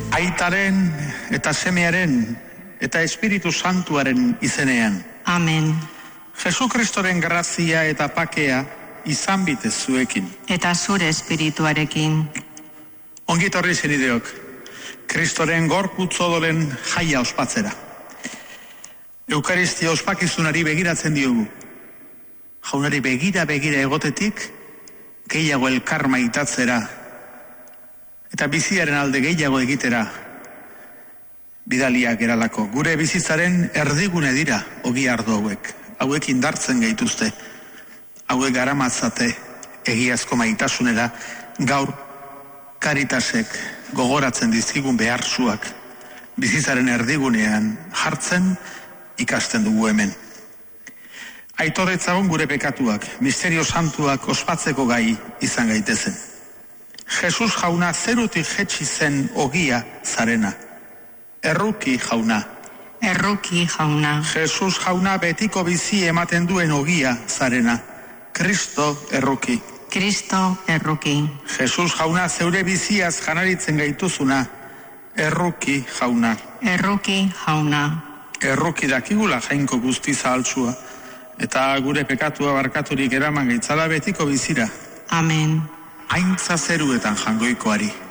Aitaren eta Semearen eta Espiritu Santuaren izenean. Amen. Jesukristoren grazia eta pakea izan bitez zuekin. Eta zure espirituarekin. Ongitorri zenideok, Kristoren gorputz odoren jaia ospatzera. Eukaristia ospakizunari begiratzen diogu. Jaunari begira egotetik, gehiago elkar maitatzera, eta biziaren alde gehiago egitera, bidaliak eralako. Gure bizitzaren erdigune dira ogi ardo hauek. Hauek indartzen gaituzte. Hauek garamatzate egiazko maitasunera, gaur Karitasek gogoratzen dizkigun beharzuak bizitzaren erdigunean jartzen ikasten dugu hemen. Aitorretzagun gure pekatuak, misterio santuak ospatzeko gai izan gaitezen. Jesus jauna zerutik jetxi zen ogia zarena. Erruki jauna. Erruki jauna. Jesus jauna betiko bizi ematen duen ogia zarena. Kristo erruki. Kristo erruki. Jesus jauna zeure biziaz janaritzen gaituzuna. Erruki jauna. Erruki jauna. Erruki dakigula jainko guzti zahaltsua, eta gure pekatua barkaturik eraman gaitzala betiko bizira. Amen. Aintza zeruetan jangoikoari.